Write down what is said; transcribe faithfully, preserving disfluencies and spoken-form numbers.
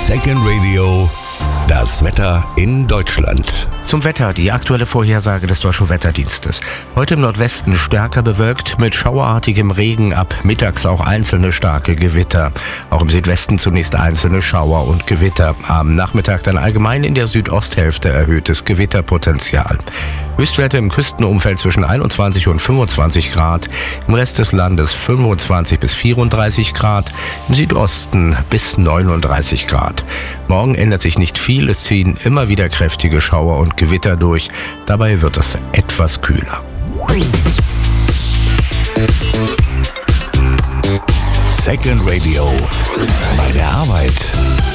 Second Radio, das Wetter in Deutschland. Zum Wetter, die aktuelle Vorhersage des Deutschen Wetterdienstes. Heute im Nordwesten stärker bewölkt mit schauerartigem Regen, ab mittags auch einzelne starke Gewitter. Auch im Südwesten zunächst einzelne Schauer und Gewitter. Am Nachmittag dann allgemein in der Südosthälfte erhöhtes Gewitterpotenzial. Höchstwerte im Küstenumfeld zwischen einundzwanzig und fünfundzwanzig Grad, im Rest des Landes fünfundzwanzig bis vierunddreißig Grad, im Südosten bis neununddreißig Grad. Morgen ändert sich nicht viel, es ziehen immer wieder kräftige Schauer und Gewitter durch, dabei wird es etwas kühler. Second Radio, bei der Arbeit.